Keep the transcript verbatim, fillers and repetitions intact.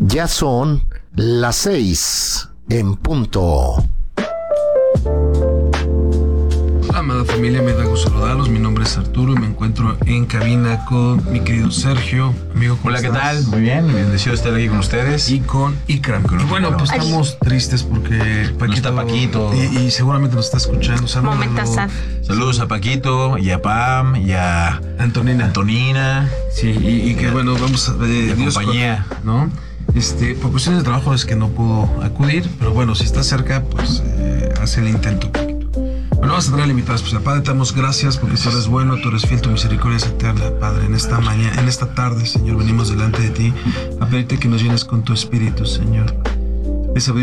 Ya son las seis en punto. Hola, amada familia, me da gusto saludarlos. Mi nombre es Arturo y me encuentro en cabina con mi querido Sergio. Amigo, ¿cómo Hola, ¿qué estás? tal? Muy bien, bendecido estar aquí con ustedes. Y con Ikram. Y bueno, pues Ay. estamos tristes porque Paquito... No está Paquito. Y, y seguramente nos está escuchando. Salúdalo. Momento sad. Saludos a Paquito y a Pam y a Antonina. Antonina. Sí, y, y que bueno, vamos a ver... La compañía. ¿No? Este, por cuestiones de trabajo es que no pudo acudir, pero bueno, si está cerca, pues eh, hace el intento, Paquito. Bueno, vamos a traer limitadas, pues Padre, te damos gracias porque tú eres bueno, tú eres fiel, tu misericordia es eterna, Padre. En esta mañana, en esta tarde, Señor, venimos delante de ti a pedirte que nos llenes con tu espíritu, Señor. Esa